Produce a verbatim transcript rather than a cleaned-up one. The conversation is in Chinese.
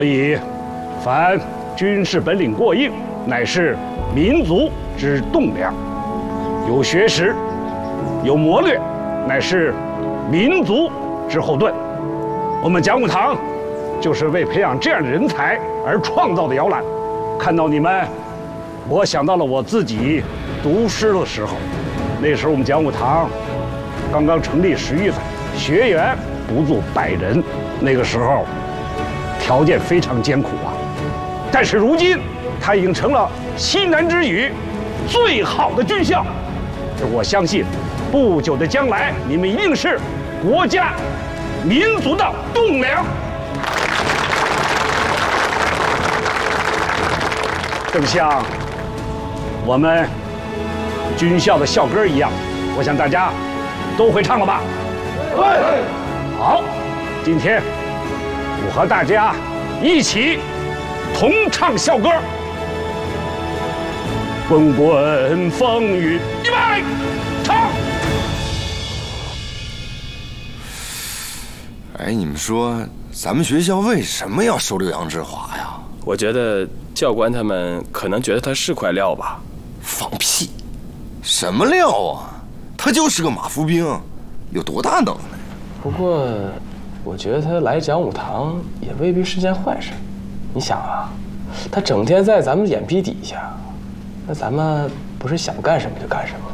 所以，凡军事本领过硬，乃是民族之栋梁；有学识，有谋略，乃是民族之后盾。我们讲武堂，就是为培养这样的人才而创造的摇篮。看到你们，我想到了我自己读诗的时候。那时候我们讲武堂刚刚成立十余载，学员不足百人。那个时候条件非常艰苦啊。但是如今，它已经成了西南之语最好的军校。我相信，不久的将来，你们一定是国家、民族的栋梁。正像我们军校的校歌一样，我想大家都会唱了吧？对。好，今天我和大家一起同唱校歌。滚滚风雨，预备，唱。 哎，你们说咱们学校为什么要收留杨志华呀？ 我觉得教官他们可能觉得他是块料吧。 放屁！什么料啊？他就是个马服兵，有多大能耐？ 不过，我觉得他来讲武堂也未必是件坏事。你想啊，他整天在咱们眼皮底下，那咱们不是想干什么就干什么？